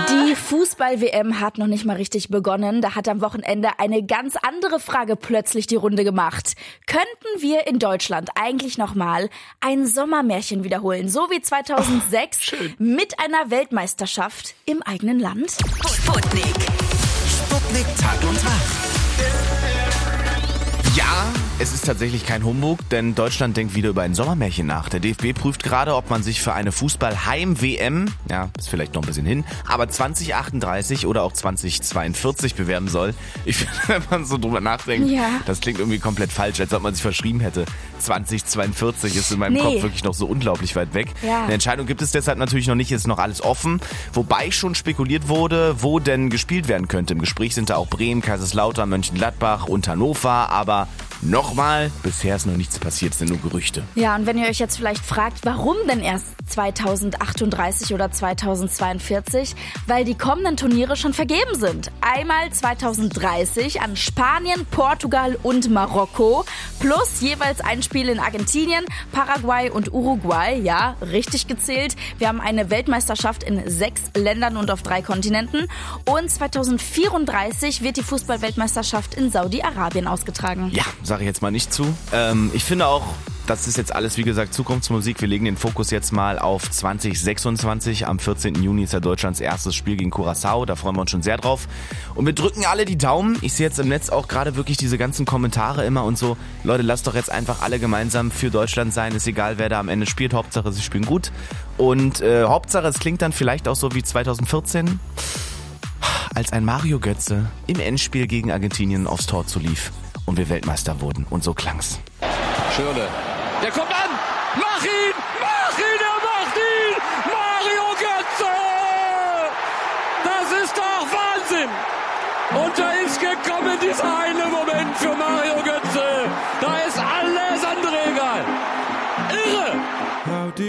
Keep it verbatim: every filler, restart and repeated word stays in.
Die Fußball-W M hat noch nicht mal richtig begonnen. Da hat am Wochenende eine ganz andere Frage plötzlich die Runde gemacht. Könnten wir in Deutschland eigentlich nochmal ein Sommermärchen wiederholen, so wie zweitausendsechs, oh, mit einer Weltmeisterschaft im eigenen Land? Sputnik. Sputnik Tag und Tag. Ja, es ist tatsächlich kein Humbug, denn Deutschland denkt wieder über ein Sommermärchen nach. Der D F B prüft gerade, ob man sich für eine Fußball-Heim-W M, ja, ist vielleicht noch ein bisschen hin, aber zwanzig achtunddreißig oder auch zwanzig zweiundvierzig bewerben soll. Ich finde, wenn man so drüber nachdenkt, ja. das klingt irgendwie komplett falsch, als ob man sich verschrieben hätte. zwanzig zweiundvierzig ist in meinem nee. Kopf wirklich noch so unglaublich weit weg. Ja. Eine Entscheidung gibt es deshalb natürlich noch nicht, ist noch alles offen. Wobei schon spekuliert wurde, wo denn gespielt werden könnte. Im Gespräch sind da auch Bremen, Kaiserslautern, Mönchengladbach und Hannover, aber nochmal, bisher ist noch nichts passiert, es sind nur Gerüchte. Ja, und wenn ihr euch jetzt vielleicht fragt, warum denn erst zweitausendachtunddreißig oder zweitausendzweiundvierzig? Weil die kommenden Turniere schon vergeben sind. Einmal zweitausenddreißig an Spanien, Portugal und Marokko, plus jeweils ein Spiel in Argentinien, Paraguay und Uruguay. Ja, richtig gezählt. Wir haben eine Weltmeisterschaft in sechs Ländern und auf drei Kontinenten. Und zweitausendvierunddreißig wird die Fußball-Weltmeisterschaft in Saudi-Arabien ausgetragen. Ja, sage ich jetzt mal nicht zu. Ähm, ich finde auch, das ist jetzt alles, wie gesagt, Zukunftsmusik. Wir legen den Fokus jetzt mal auf zwanzig sechsundzwanzig. Am vierzehnten Juni ist ja Deutschlands erstes Spiel gegen Curaçao. Da freuen wir uns schon sehr drauf. Und wir drücken alle die Daumen. Ich sehe jetzt im Netz auch gerade wirklich diese ganzen Kommentare immer und so. Leute, lasst doch jetzt einfach alle gemeinsam für Deutschland sein. Ist egal, wer da am Ende spielt. Hauptsache, sie spielen gut. Und äh, Hauptsache, es klingt dann vielleicht auch so wie zweitausendvierzehn, als ein Mario Götze im Endspiel gegen Argentinien aufs Tor zu lief und wir Weltmeister wurden. Und so klang's. Schirle. Der kommt an! Mach ihn! Mach ihn! Er macht ihn! Mario Götze! Das ist doch Wahnsinn! Und da ist gekommen dieser eine Moment für Mario Götze. Da ist alles andere egal. Irre!